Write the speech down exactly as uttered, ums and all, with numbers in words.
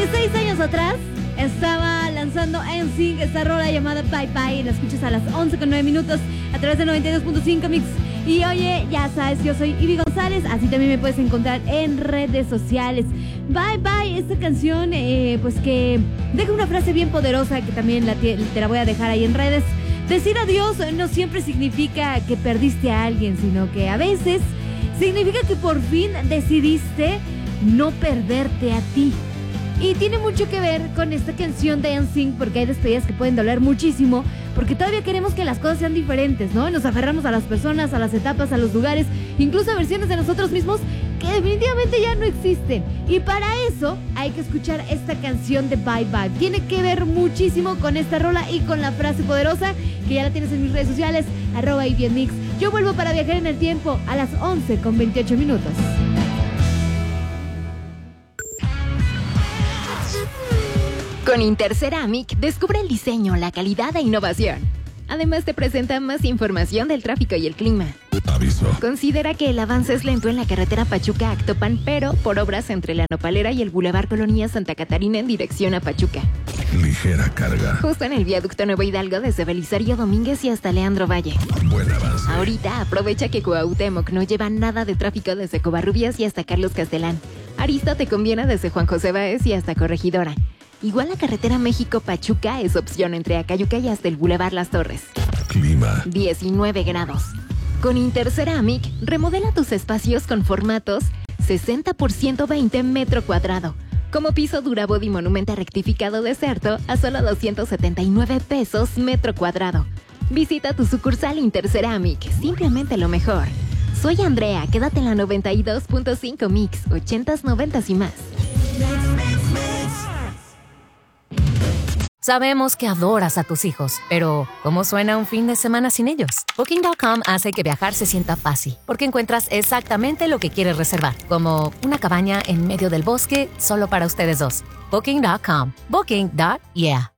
dieciséis años atrás estaba lanzando N Sync esta rola llamada Bye Bye. La escuchas a las once con nueve minutos a través de noventa y dos punto cinco Mix. Y oye, ya sabes, yo soy Ivy González, así también me puedes encontrar en redes sociales. Bye Bye, esta canción eh, pues que deja una frase bien poderosa que también la, te la voy a dejar ahí en redes. Decir adiós no siempre significa que perdiste a alguien, sino que a veces significa que por fin decidiste no perderte a ti. Y tiene mucho que ver con esta canción de N Sync, porque hay despedidas que pueden doler muchísimo, porque todavía queremos que las cosas sean diferentes, ¿no? Nos aferramos a las personas, a las etapas, a los lugares, incluso a versiones de nosotros mismos que definitivamente ya no existen. Y para eso hay que escuchar esta canción de Bye Bye. Tiene que ver muchísimo con esta rola y con la frase poderosa que ya la tienes en mis redes sociales, arroba Ivy en Mix. Yo vuelvo para viajar en el tiempo a las once con veintiocho minutos. Con Interceramic, descubre el diseño, la calidad e innovación. Además, te presenta más información del tráfico y el clima. Aviso. Considera que el avance es lento en la carretera Pachuca-Actopan, pero por obras entre la Nopalera y el Boulevard Colonia Santa Catarina en dirección a Pachuca. Ligera carga. Justo en el viaducto Nuevo Hidalgo desde Belisario Domínguez y hasta Leandro Valle. Buen avance. Ahorita aprovecha que Cuauhtémoc no lleva nada de tráfico desde Covarrubias y hasta Carlos Castelán. Arista te conviene desde Juan José Báez y hasta Corregidora. Igual la carretera México-Pachuca es opción entre Acayuca y hasta el Boulevard Las Torres. Clima. diecinueve grados. Con Interceramic, remodela tus espacios con formatos sesenta por ciento veinte metro cuadrado. Como piso Durabody Monumenta rectificado Deserto a solo doscientos setenta y nueve pesos metro cuadrado. Visita tu sucursal Interceramic, simplemente lo mejor. Soy Andrea, quédate en la noventa y dos punto cinco Mix, ochentas, noventas y más. Sabemos que adoras a tus hijos, pero ¿cómo suena un fin de semana sin ellos? Booking punto com hace que viajar se sienta fácil, porque encuentras exactamente lo que quieres reservar, como una cabaña en medio del bosque solo para ustedes dos. Booking punto com. Booking. Yeah.